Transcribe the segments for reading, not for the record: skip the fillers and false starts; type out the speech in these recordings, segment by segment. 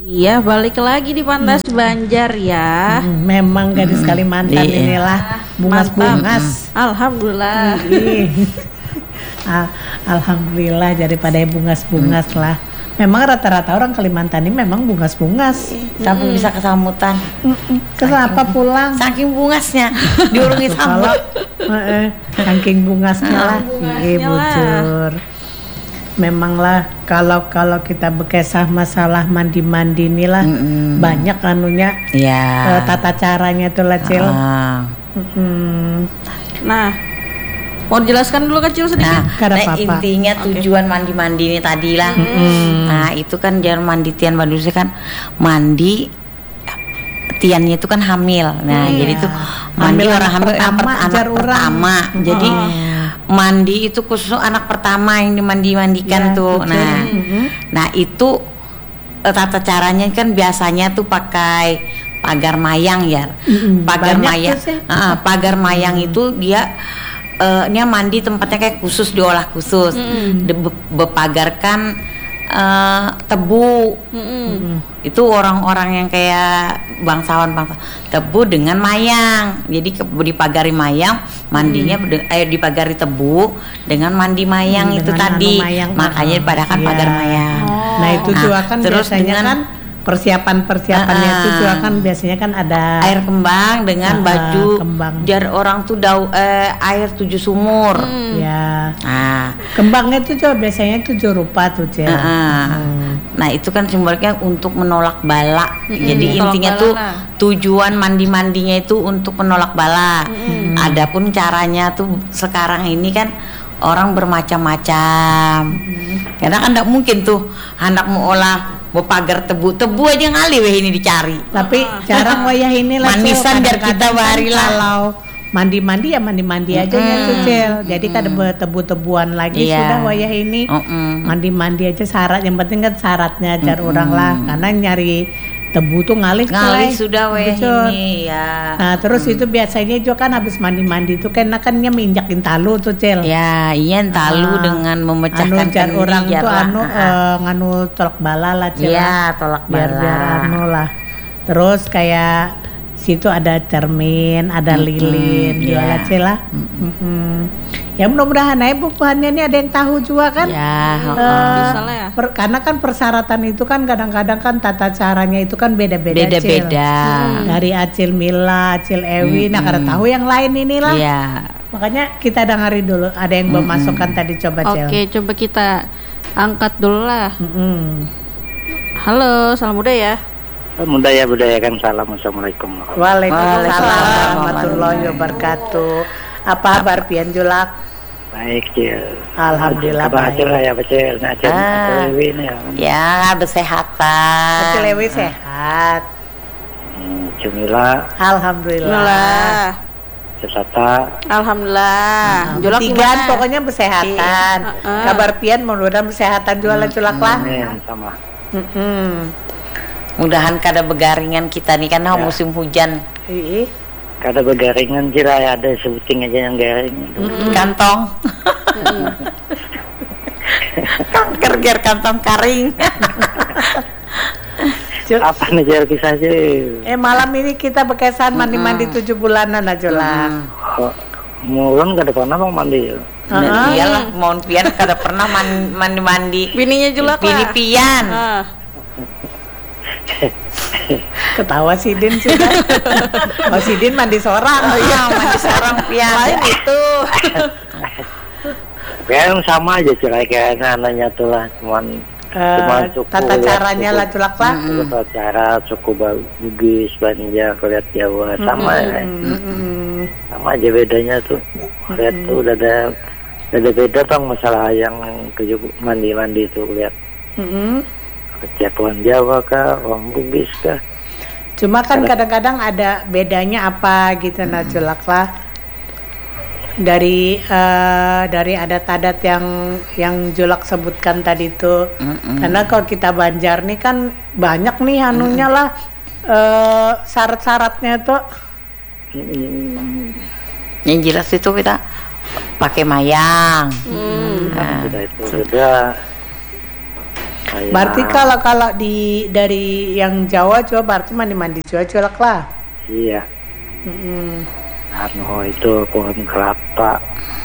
Iya, balik lagi di Pantas Banjar ya. Memang gadis Kalimantan inilah bungas-bungas. Alhamdulillah. Alhamdulillah daripada bungas-bungas lah. Memang rata-rata orang Kalimantan ini memang bungas-bungas. Sampai bisa kesamutan. Kenapa pulang? Saking bungasnya diurungi sambal. Saking bungasnya lah. Iya bujur. Memanglah kalau kita berkisah masalah mandi-mandi inilah banyak anunya tata caranya tuh lah Cil. Nah, mau dijelaskan dulu Kecil sedikit. Nah intinya tujuan mandi-mandi ini tadi lah. Nah itu kan jangan mandi tian badusnya kan mandi tiannya itu kan hamil. Nah jadi itu mandi orang hamil anak pertama. Jadi mandi itu khusus anak pertama yang dimandikan tuh. Nah itu tata caranya kan biasanya tuh pakai pagar mayang ya. Pagar mayang itu dia ini mandi tempatnya kayak khusus, diolah khusus, bepagarkan tebu. Itu orang-orang yang kayak bangsawan tebu dengan mayang. Jadi dipagari mayang, mandinya dipagari tebu dengan mandi mayang itu tadi. Makanya dipadakan pagar mayang. Nah itu juga kan terus biasanya kan persiapannya itu juga kan biasanya kan ada air kembang dengan baju jar orang tuh air 7 sumur. Kembangnya itu juga biasanya 7 rupa tuh Cil. Nah itu kan simbolnya untuk menolak bala. Jadi intinya tuh tujuan mandi-mandinya itu untuk menolak bala. Adapun caranya tuh sekarang ini kan orang bermacam-macam. Karena kan tidak mungkin tuh hendak mau olah pagar tebu aja ngali weh ini dicari. Tapi jarang wayah ini lah manisan biar kita bari lah. Kalau mandi-mandi ya mandi-mandi aja tuh Cil. Jadi kada tebu-tebuan lagi sudah wayah ini. Mandi-mandi aja syarat, yang penting kan syaratnya jar orang lah. Karena nyari tebu tuh ngalih sudah weh ini ya. Nah terus itu biasanya juga kan habis mandi-mandi itu kan minjakin talu tuh Cil. Ya iya talu dengan memecahkan jar orang tuh nganu tolak bala lah Cil. Iya tolak bala. Biar lah. Terus kayak situ ada cermin, ada lilin, jualan Cil lah. Ya mudah-mudahan aja bukuannya ini ada yang tahu juga kan. Karena kan persyaratan itu kan kadang-kadang kan tata caranya itu kan beda-beda. Dari Acil Mila, Acil Ewi, nah kada tahu yang lain inilah. Makanya kita dengari dulu. Ada yang belum masukkan tadi coba Cil. Oke, coba kita angkat dulu lah. Halo, salam budaya. Budaya kan salam. Assalamualaikum. Waalaikumsalam warahmatullahi wabarakatuh. Apa kabar pian Julak? Baik Cil. Alhamdulillah baik. Acil ya Cil. Acil Lewi ini ya bersehatan. Acil Lewi sehat. Cumila. Alhamdulillah. Sesata. Alhamdulillah. Julak tigaan pokoknya bersehatan. Kabar pian mudah-mudahan bersehatan jualan Julak lah. Sama. Mudahan kada begaringan kita nih kan musim hujan. Kada begaringan kira ada sebuting aja yang garing. Kantong. Ger kantong karing. Apa nih kisah sih? Malam ini kita berkesan mandi-mandi 7 bulanan aja lah. Mulun kada pernah mau mandi. Iyalah, mohon pian kada pernah mandi. Bininya Julak Bini pian. Ketawa Sidin sudah. Oh Sidin mandi seorang. Mandi seorang pian. Lain itu. Kan sama aja cerai kayak anaknya tuh lah, cuman tata caranya lah Julak lah. Tata cara suku Bugis, Banjar, Kulihat Jawa sama ya. Sama aja bedanya tuh. Lihat tuh udah ada beda bang masalah yang mandi tuh lihat. Kejatuhan Jawa kah, orang Bugis kah? Cuma kan kadang-kadang ada bedanya apa gitu Julak lah. Dari adat-adat yang Julak sebutkan tadi itu. Karena kalau kita Banjar nih kan banyak nih anunya lah syarat-syaratnya tuh. Yang jelas itu kita pakai mayang. Sudah itu sudah Berarti kalau dari yang Jawa coba berarti mandi culak lah. Iya. Itu pohon kelapa,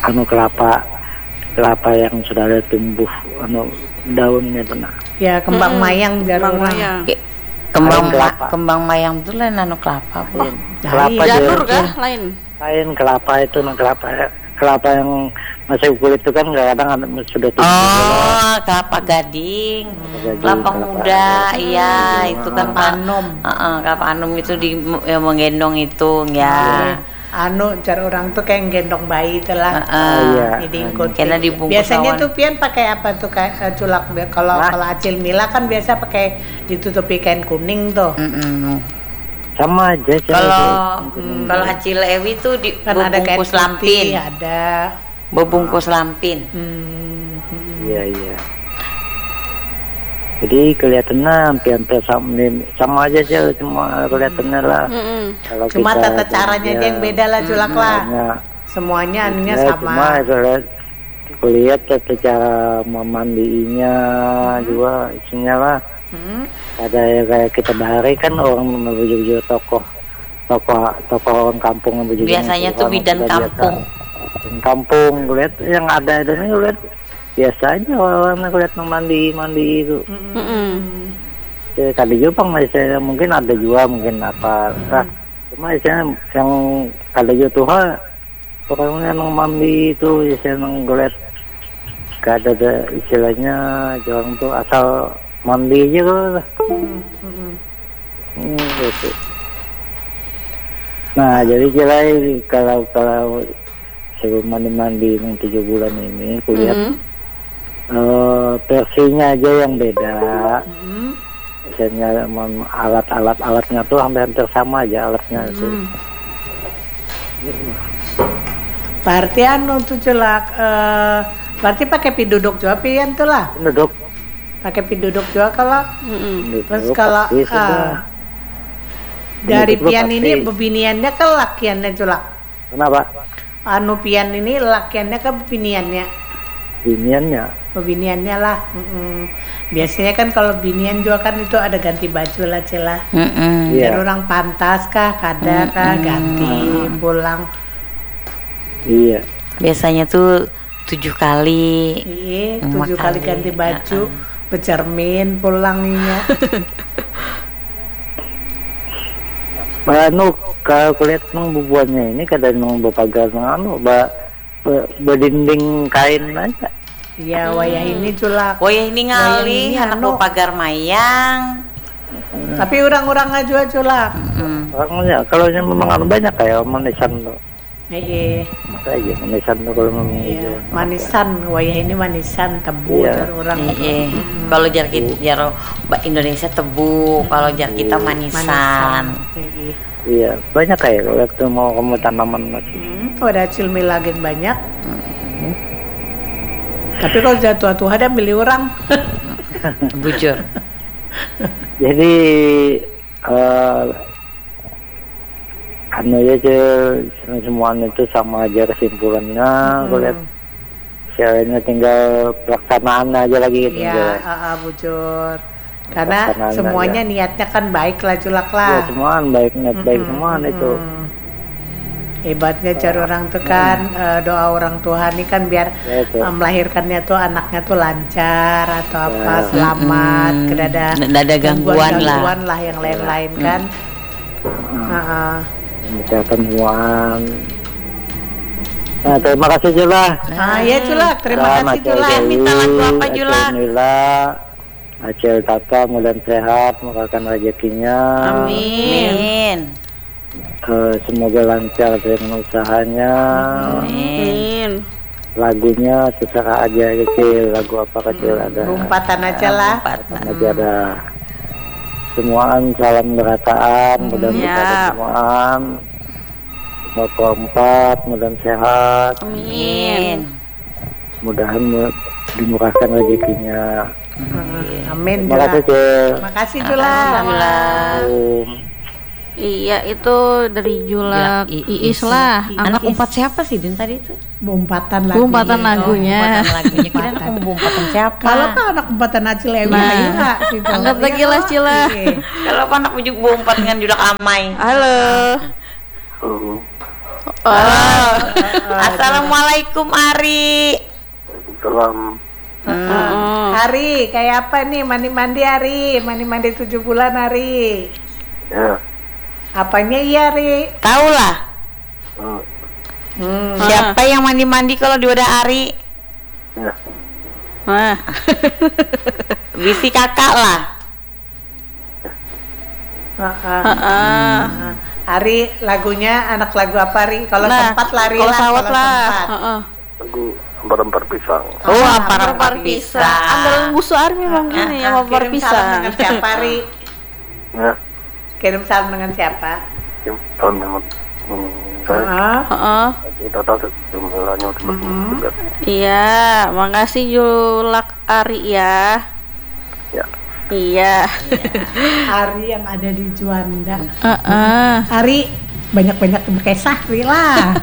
kelapa yang sudah ada tumbuh daunnya itu nah. Ya kembang mayang jarang. Kembang mayang itu lain kelapa. Kelapa janur kah lain? Lain kelapa itu kelapa yang masih kulit itu kan kadang sudah tumbuh. Kelapa gading, kelapa muda, iya itu kan anum. Kelapa anum itu yang menggendong itu ya. Cara orang tuh kayak gendong bayi telah. Karena dibungkus. Biasanya tuh pian pakai apa tuh kayak culak? Kalau Acil Mila kan biasa pakai ditutupi kain kuning tuh. Sama aja. Kalau Acil Ewi tuh kan ada kain bungkus lampin. Ada. Bungkus lampin. Iya. Jadi kelihatannya hampir sama aja sih, cuma kelihatannya lah. Kalau cuma tata caranya aja yang beda lah culak lah. Semuanya anunya sama. Cuma lihat tata cara memandiinya juga isinya lah. Ada yang kayak kita bahari kan orang menuju tokoh orang kampung yang biasanya tuh bidan kampung lihat yang ada ini lihat biasa aja orang lihat mandi itu. Kali Jepang misalnya mungkin ada juga mungkin apa. Cuma misalnya yang kali Tuhan orang yang mandi itu biasanya ngeliat gak ada istilahnya orang tuh asal mandi aja lah. Gitu. Nah jadi kalau sebelum mandi 7 bulan ini kulihat versinya aja yang beda. Misalnya alatnya tuh hampir sama aja alatnya itu. Berarti tuh culak berarti pakai piduduk juga pian tuh lah. Piduduk. Pakai piduduk juga kalau. Terus kalau dari pian ini bebiniannya ke lakiannya culak. Kenapa? Pian ini lakiannya ke bebiniannya. Bebiniannya lah. Biasanya kan kalau binian juga kan itu ada ganti baju lah celah. Dan orang pantas kah, kada kah, ganti pulang. Iya. Biasanya tuh 7 kali. Iya, 7 kali ganti baju, bercermin pulangnya. Kalau kulihat bubuannya ini kadang berpagar berdinding kain aja. Iya, wayah ini culak. Wayah ini ngali, anak pagar mayang. Tapi orang-orang aja culak. Orangnya, kalau memang banyak kayak manisan tuh. Iya. Masa aja manisan tuh kalau memang. Iya. Manisan, wayah ini manisan tebu orang. Iya. Kalau jar Indonesia tebu, kalau jar kita manisan. Iya, banyak kayak kalau itu mau kamu tanaman masih. Ada cilmi lagi banyak. Tapi kalau sudah tua-tua ada beli orang. Bujur. Jadi semuanya itu sama aja kesimpulannya. Kalau lihat caranya tinggal pelaksanaan aja lagi gitu. Iya, bujur. Karena semuanya niatnya kan baik lah culak lah. Ya semua baik, niat baik semua itu. Hebatnya cara orang tuh kan doa orang Tuhan ini kan biar melahirkannya tuh anaknya tuh lancar atau apa selamat, tidak ada gangguan lah yang lain-lain kan. Kesehatan semuaan. Nah, terima kasih Jula. Iya Jula, terima kasih Jula. Minta lagu apa Jula? Acil Tata mudah sehat, merasakan rezekinya. Amin. Semoga lancar dengan usahanya. Amin. Lagunya terserah aja kecil, lagu apa kecil ada. Rumpatan aja lah. Aja ada. Semuaan salam berataan, mudah-mudahan semuaan. Bapak 4 mudah sehat. Amin. Mudahan dimurahkan rezekinya. Amin. Terima kasih, Makasih Jula. Iya, itu dari Julak Iis lah. Anak umpat siapa sih Din tadi itu? Umpatan lagunya. Umpatan lagunya. Umpatan lagunya. Kira umpatan siapa? Kalau kan anak umpatan Acil Ewi Nah, situ. angkat lagi lah Cila. Kalau apa anak ujuk umpat dengan Julak Amai. Halo. Assalamualaikum Ari. Salam. Hari kayak apa nih mandi-mandi Hari? Mandi-mandi 7 bulan Hari. Ya. Apanya iya Ari? Tahu lah. Siapa yang mandi-mandi kalau di wadah Ari? Ya. Nah, Bisi kakak lah. Ari lagunya anak lagu apa Ari? Kalau Nah, tempat lari kalau lah. sawat kalau lah. tempat. Lagu Ampar pisang. Oh, ampar pisang. Andalan busu Ari memang gini ya, ampar Kirim salam pisang. dengan siapa Ari? Ya. Kirim salam dengan siapa? Tahun yang Heeh. kita tahu jumlahnya juga. Iya, makasih Julak Ari ya. Ya. Iya. Ari yang ada di Juanda. Heeh. Ari banyak-banyak pakai sahri lah.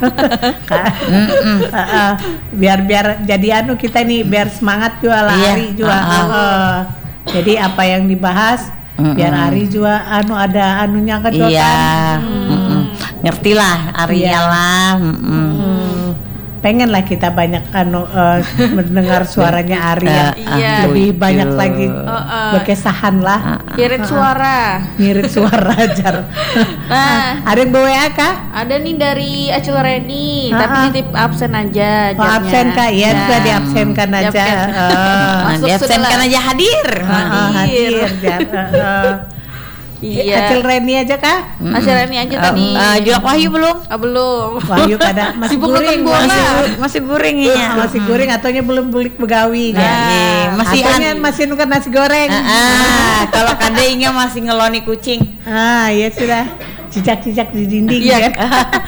Biar jadi anu kita nih biar semangat juga lah Iya. Ari juga. Jadi apa yang dibahas biar Ari juga anu ada anunya kan. Iya. Ngerti lah Arinya lah. Pengen lah kita banyak mendengar suaranya Ari yang Iya. lebih banyak lagi berkesahan lah. Kirim suara. Ngirit suara jar. Nah, Ada yang bawa WA kah? ada nih dari Acil Reni, tapi nitip absen aja. Oh, jamnya. absen kak, iya Ya. sudah diabsenkan aja. Diabsen. Masuk Diabsenkan sudah. aja hadir. Hadir jar. Iya. Acil Reni aja kak? Acil Reni aja tadi. Julak Wahyu belum? Belum. Wahyu kada masih Sibuk guring, nonton bola. Masih guring ya. masih guring ataunya belum bulik begawi Nah, ya. masih Ataunya masih nuker nasi goreng. kalau kadainya masih ngeloni kucing. Ya sudah. Cicak-cicak di dinding Iya. ya.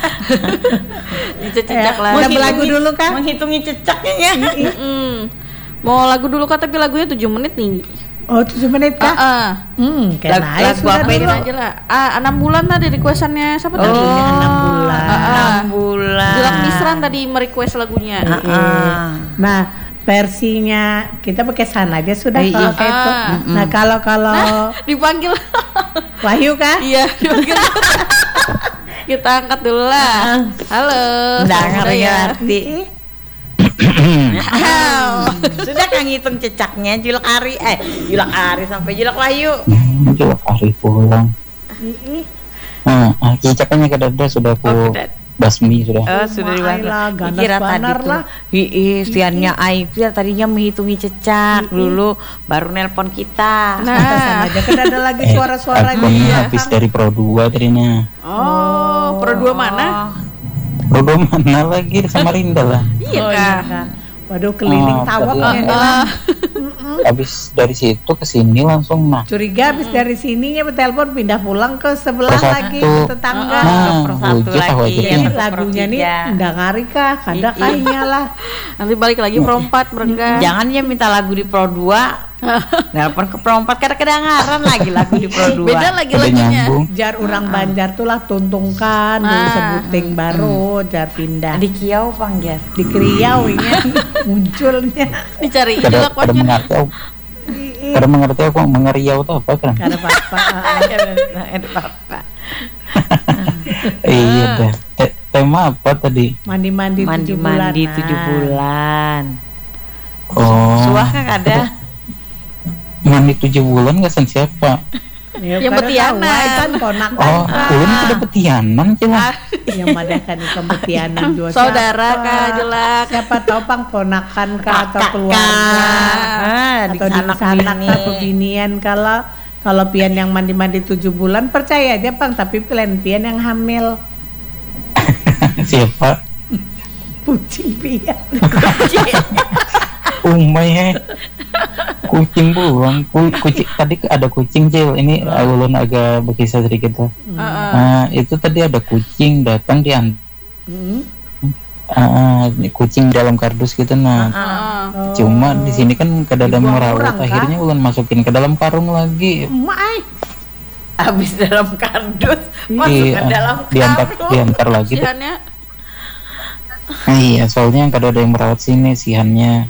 Cicak lah. Kita belagu dulu kak. Menghitungi cecaknya ya. Mau lagu dulu kak, tapi lagunya 7 menit nih. Oh 7 menit kak? Kena aja lagu sudah apa ini? dulu. Aja lah. 6 bulan tadi requestannya siapa tadi? Lagunya 6 bulan. 6 bulan. Julak Misran tadi merequest lagunya. Nah versinya kita pakai sana aja sudah kalau kayak itu. Nah kalau Dipanggil. Wahyu kah? Iya, dipanggil. Kita angkat dulu lah. Halo. Nggak ya. ngerti. Sudah kan ngitung cecaknya Julak Ari sampai Julak Wahyu. Julak Ari pulang. Cicaknya kedada sudah aku basmi sudah. Sudah Ayolah, dibantu. ganas Kira banar tadi tuh. lah. Istiannya Aibia tadinya menghitungi cecak dulu, baru nelpon kita. Nah aja kan ada lagi suara-suaranya. Aku habis dari Pro 2 tadinya. Oh, Pro 2 mana? Pro 2 mana lagi sama Rinda lah. Iya kak. Waduh keliling tawaknya nih lah. Habis dari situ ke sini langsung Curiga habis dari sininya bertelepon pindah pulang ke sebelah Ke lagi satu. ke tetangga. Pro satu Wujud tahu lagi. aja Ini kan. lagunya nih Pro 3. ndak ngari kah? Kada kayaknya lah. Nanti balik lagi Pro 4 berenggan. Jangan ya minta lagu di Pro 2. Nelpon ke Pro 4 karena kedengaran lagi lagu di Pro 2. Beda lagi Udah lagunya. nyambung. Jar orang Banjar tuh lah tuntungkan dulu sebuting baru jar pindah Di Kiau panggil. di Kriau ini munculnya Dicari Kada Julak kada Wahyu. mengerti aku. Kada mengerti aku mengeriau tuh apa kan? karena apa Ada apa? Iya dah. Tema apa tadi? mandi-mandi 7 bulan. Mandi 7 bulan. Oh. Suah kan ada. Mandi 7 bulan nggak sen siapa? Yang petianan. kan ponakan Oh, ulun udah petianan cila. yang madakan itu petianan juga Saudara siapa? kak Julak. siapa tahu pang ponakan kah atau Kakak keluarga di atau di sanak sanak bini. kah pebinian kalau pian yang mandi-mandi 7 bulan percaya aja pang tapi pian yang hamil Siapa? kucing pian Umay kucing buang kucing tadi ada kucing cil ini ulun agak berkisah sedikit lah. Nah, itu tadi ada kucing datang kucing dalam kardus gitu nah. Cuma di sini kan kada ada Dibuang merawat orang, kah? akhirnya ulun masukin ke dalam karung lagi. Mai habis dalam kardus masuk ke dalam karung. diantar lagi deh. Sihannya. Iya, soalnya kan ada yang merawat sini sihannya.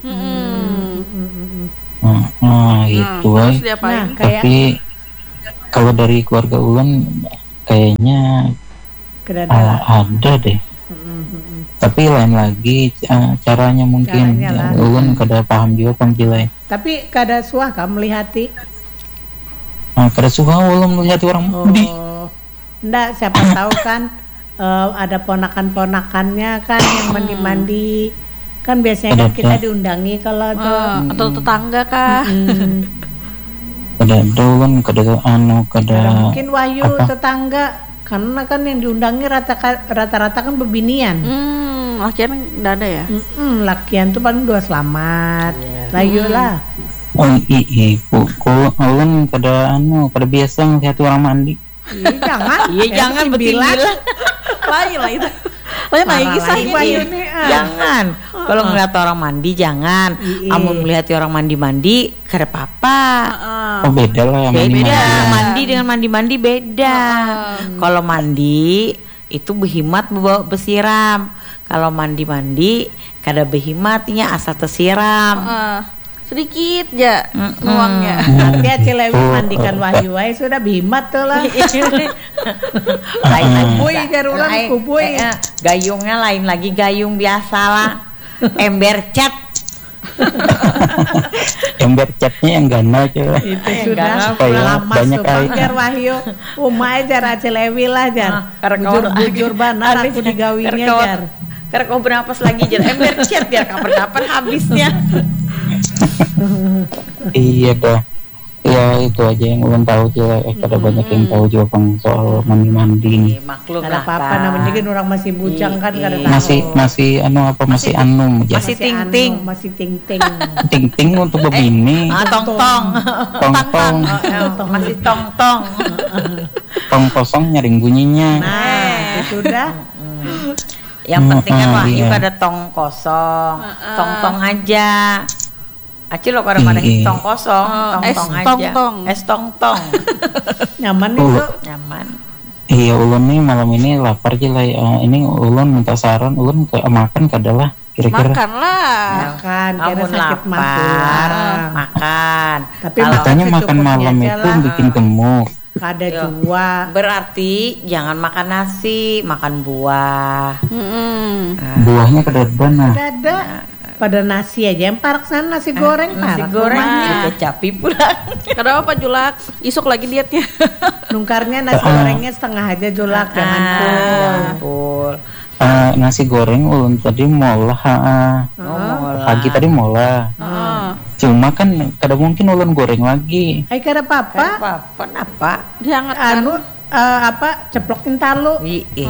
Itu Terus diapain? Tapi kalau dari keluarga Ulun kayaknya ada deh. Tapi lain lagi caranya mungkin Ulun kada paham juga panggilan. Tapi kada suah kah melihati? Kada suka Ulun melihat orang mandi. Ndak, siapa tahu kan ada ponakan-ponakannya kan yang mandi-mandi. Kan biasanya kan kita diundangi kalau atau tetangga kah? Kada Ulun kada mungkin Wahyu tetangga. Karena kan yang diundangi rata-rata kan bebinian. Lakian enggak ada ya? Lakian tuh paling 2 selamat. Layu lah. Oh iya, kok Ulun kada biasa ngelihat orang mandi. Iya jangan. Iya jangan betul-betul. Lain lah itu. Lain lagi saya. Jangan. Kalau ngeliat orang mandi jangan. Amun melihat orang mandi kada apa-apa. Oh beda lah yang beda. Mandi dengan mandi beda. Kalau mandi itu berhimat besiram. Kalau mandi kada berhimatnya asal tersiram. Sedikit ya nuangnya. Nanti Acil Lewi mandikan Wahyu Wahyu sudah bimat tuh lah. Lain kubui jarulan kubui. Gayungnya lain lagi gayung biasa lah. Ember cat. Ember catnya yang gana aja. Itu sudah supaya lama banyak air. jar Wahyu. Umai jar Acil Lewi lah jar. Bujur bana aku digawinya jar. Karena kau bernapas lagi jar ember cat biar kapan-kapan habisnya. Iya dah. Ya itu aja yang Ulun tahu juga. Kada banyak yang tahu juga Bang soal mandi-mandi. Maklum lah. Apa-apa namanya kan orang masih bujang kan kada tahu. Masih masih anum aja. Masih ting-ting. Masih ting-ting. Ting-ting untuk bebini. Tong-tong. Tong-tong. Masih tong-tong. Tong kosong nyaring bunyinya. Nah, itu sudah. Yang penting kan Wahyu pada tong kosong. Tong-tong aja. Acil lo kadang ada tong kosong, tong-tong aja. Es tong-tong. Nyaman itu. Nyaman. Iya, Ulun nih malam ini lapar aja lah. Ini Ulun minta saran, Ulun makan kadalah kira-kira. Makan lah. Makan, kira sakit lapar. Makan. Tapi katanya makan malam itu bikin gemuk. Kada jua. Berarti jangan makan nasi, makan buah. Buahnya kada bana. Kada. Pada nasi aja yang parak sana nasi goreng nasi goreng kecapi pula. Kada apa Julak, isuk lagi dietnya. Nungkarnya nasi gorengnya setengah aja Julak, jangan full. Nasi goreng Ulun tadi molah. Pagi tadi molah. Cuma kan kada mungkin Ulun goreng lagi. Hai kada apa-apa. Kenapa? Dihangatkan. Ceplokin talo.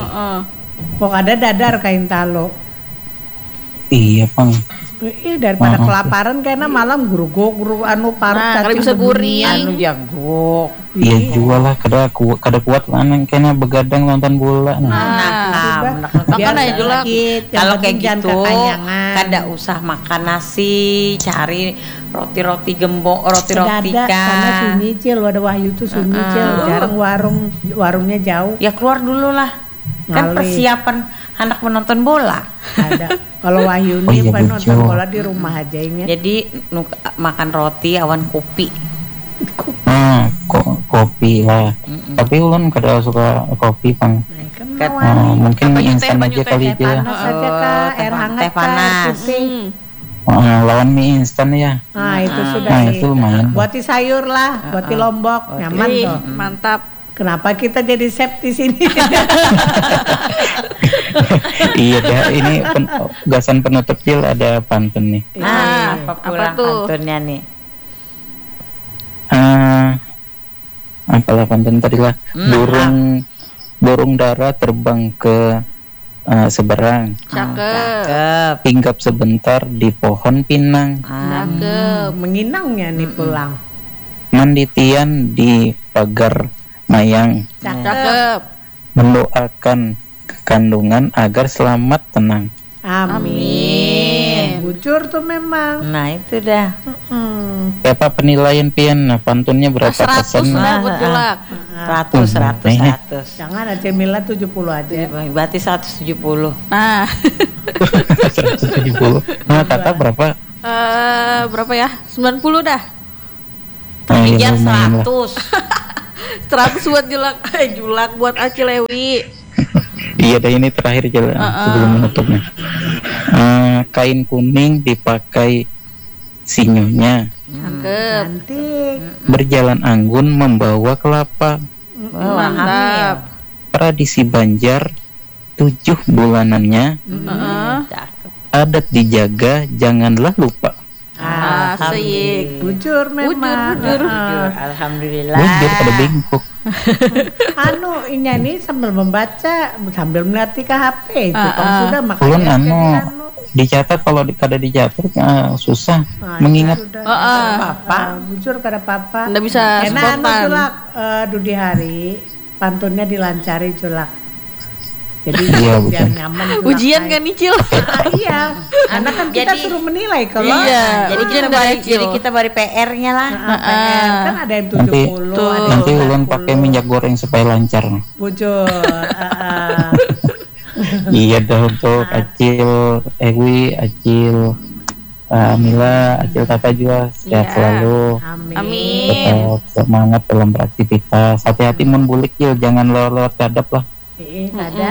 Kok ada dadar kain talo. Iya Bang. Daripada kelaparan karena malam gurugok parut cacing bisa gurih jagok. Iya juga lah kada kuat lah kena begadang nonton bola. Makan aja Julak. Kalau kayak gitu kada usah makan nasi, cari roti-roti gembok, roti-roti karena sunyi Cil, ada Wahyu tuh sunyi Cil, jarang warungnya jauh. Ya keluar dulu lah. Kan persiapan anak menonton bola. Ada. Kalau Wahyu nih nonton bola di rumah aja ini. Jadi makan roti awan kopi. Kopi lah. Tapi Ulun kada suka kopi Bang. Mungkin instan aja kali aja. Panas aja Kak, air hangat teh panas. Lawan mie instan ya. Itu sudah. Itu lumayan. Buati sayur lah, buati lombok, nyaman tuh. Mantap. Kenapa kita jadi chef di sini? Iya dah, ini gasan penutup Cil ada pantun nih. Apa tuh? Pantunnya nih. Apalah pantun tadi lah. Burung dara terbang ke seberang. Cakep. Hinggap sebentar di pohon pinang. Cakep. Menginangnya nih pulang. Manditian di pagar mayang. Cakep. Mendoakan kandungan agar selamat tenang. Amin. Bujur tuh memang. Nah itu dah. Apa penilaian pian? Nah, pantunnya berapa 100 persen? lah buat Julak. 100. Jangan Acil Mila 70 aja. Berarti 170. Nah. 170. Nah, Tata berapa? Berapa ya? 90 dah. Iya, lumayan lah. 100 buat julak buat Acil Ewi. Iya deh, ini terakhir jalan sebelum menutupnya. Kain kuning dipakai sinyonya. Cantik. Berjalan anggun membawa kelapa. Mantap. Tradisi Banjar 7 bulanannya. Adat dijaga, janganlah lupa. Asik. Bujur memang. Bujur. Alhamdulillah. Bujur pada bengkok. Ini sambil membaca sambil melatih ke HP itu sudah Ulun makanya dicatat, kalau kada dicatat susah mengingat. Bujur kada papa. Nggak bisa spontan. Julak Dudi hari pantunnya dilancari julak. Jadi Iya, biar betul. nyaman julak. Ujian kan nih Cil? Iya. Karena kan kita Jadi- suruh menilai kalau Iya. Jadi kita bari PR-nya lah. PR kan ada yang 70, ada yang Nanti ulun 90. pakai minyak goreng supaya lancar. Bujur. Iya dah, untuk Acil Ewi, Acil Mila, Acil Tata juga sehat selalu. Amin. Tetap semangat dalam beraktivitas. Hati-hati mun bulik yuk, jangan lewat kadap lah. Ada.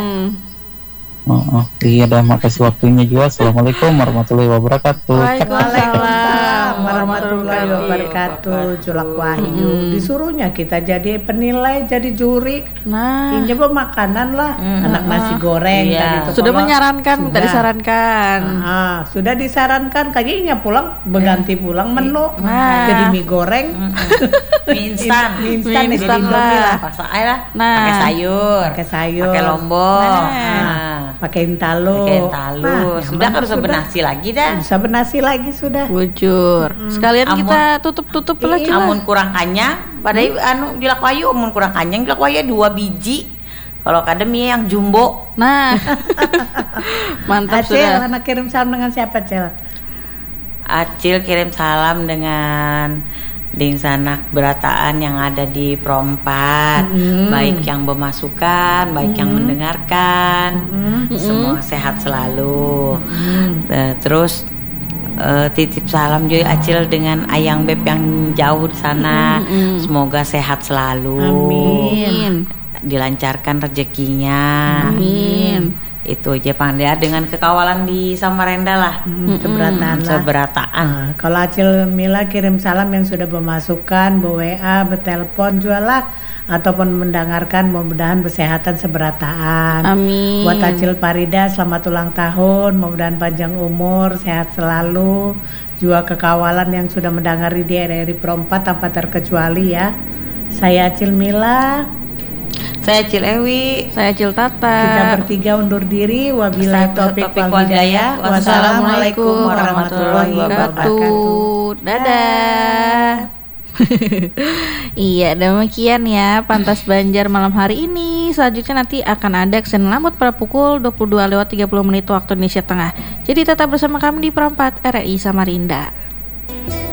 Iya dah, makasih waktunya juga. Assalamualaikum warahmatullahi wabarakatuh. Waalaikumsalam warahmatullahi wabarakatuh. Julak Wahyu disuruhnya kita jadi penilai, jadi juri. Nah, Ini coba makanan lah, anak nasi goreng Iya. tadi tuh. sudah Kalau- menyarankan, minta Sudah. disarankan. Sudah disarankan kayaknya pulang berganti pulang menu Nah. jadi mie goreng, Mie instan. mie instan, Mie jadi instan Indomie lah. lah, Pasak aja lah. Nah. Pakai sayur. pakai sayur, Pakai lombok. pakai intalu, Pakai talu. Sudah kan usah sudah. bernasi lagi dah. Bisa bernasi lagi sudah. Bujur. Sekalian Amun. kita tutup lah Cil. Amun kurang kanyang, padahal julak wayu amun kurang kanyang julak wayu 2 biji. Kalau kada mie yang jumbo. Nah. Mantap Acil, sudah. anak kirim salam dengan siapa, Cel? Acil kirim salam dengan sanak berataan yang ada di Perompat, baik yang bermasukan, baik yang mendengarkan, semua sehat selalu. Terus titip salam juga Acil dengan Ayang Beb yang jauh di sana, semoga sehat selalu, Amin. dilancarkan rezekinya. Amin. Itu aja Pandea dengan kekawalan di Samarinda lah, Keberatan lah. seberataan. Kalau Acil Mila kirim salam yang sudah bermasukan, ber-WA, bertelepon juga lah, ataupun mendengarkan, mudah-mudahan kesehatan seberataan. Amin. Buat Acil Parida selamat ulang tahun, mudah-mudahan panjang umur, sehat selalu. Juga kekawalan yang sudah mendengari di RRI Perompat tanpa terkecuali ya. Saya Acil Mila, Saya Acil Ewi. Saya Cil Tata. kita bertiga undur diri. Wabillahi taufiq wal hidayah. Wassalamualaikum warahmatullahi wabarakatuh. Dadah. Iya, demikian ya Pantas Banjar malam hari ini. Selanjutnya nanti akan ada Kesan Lambut pada pukul 22:30 waktu Indonesia Tengah. Jadi tetap bersama kami di Perempat RRI Samarinda.